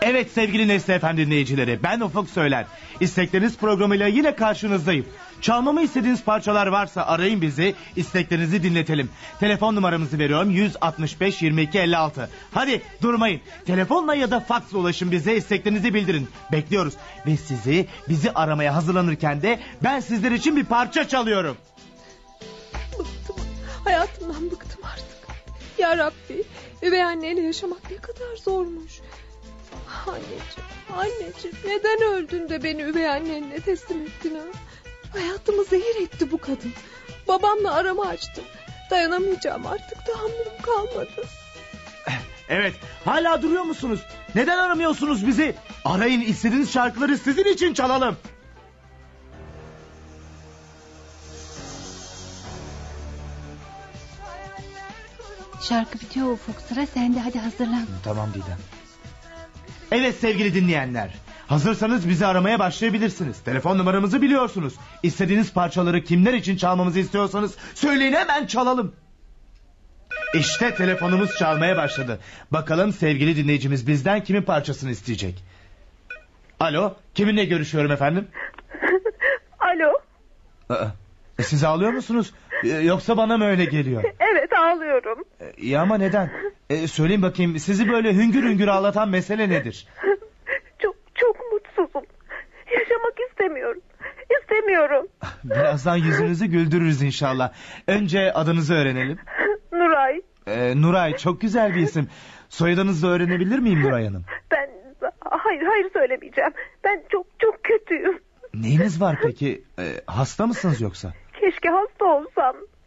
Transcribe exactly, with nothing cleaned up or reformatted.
Evet sevgili Nesli Efendi dinleyicileri, ben Ufuk Söyler. İstekleriniz programıyla yine karşınızdayım. Çalmamı istediğiniz parçalar varsa arayın bizi, isteklerinizi dinletelim. Telefon numaramızı veriyorum, yüz altmış beş yirmi iki elli altı. Hadi durmayın, telefonla ya da faksla ulaşın bize, isteklerinizi bildirin. Bekliyoruz ve sizi bizi aramaya hazırlanırken de ben sizler için bir parça çalıyorum. Bıktım, hayatımdan bıktım artık. Ya Rabbi, üvey anneyle yaşamak ne kadar zormuş. Anneciğim, anneciğim, neden öldün de beni üvey annenle teslim ettin ha? Hayatımı zehir etti bu kadın. Babamla aramı açtım. Dayanamayacağım artık, tahammülüm kalmadı. Evet, hala duruyor musunuz? Neden aramıyorsunuz bizi? Arayın, istediğiniz şarkıları sizin için çalalım. Şarkı bitiyor Ufuk, sıra sende, hadi hazırlan. Tamam Didem. Evet sevgili dinleyenler, hazırsanız bizi aramaya başlayabilirsiniz. Telefon numaramızı biliyorsunuz. İstediğiniz parçaları kimler için çalmamızı istiyorsanız söyleyin, hemen çalalım. İşte telefonumuz çalmaya başladı. Bakalım sevgili dinleyicimiz bizden kimin parçasını isteyecek? Alo, kiminle görüşüyorum efendim? Alo. Aa, e, siz ağlıyor musunuz? E, yoksa bana mı öyle geliyor? Evet, ağlıyorum. E, iyi ama neden? E, söyleyin bakayım, sizi böyle hüngür hüngür ağlatan mesele nedir? Çok çok mutsuzum. Yaşamak istemiyorum. İstemiyorum. Birazdan yüzünüzü güldürürüz inşallah. Önce adınızı öğrenelim. Nuray. Ee, Nuray, çok güzel bir isim. Soyadınızı da öğrenebilir miyim Nuray Hanım? Ben hayır hayır söylemeyeceğim. Ben çok çok kötüyüm. Neyiniz var peki? Ee, hasta mısınız yoksa? Keşke hasta olsam.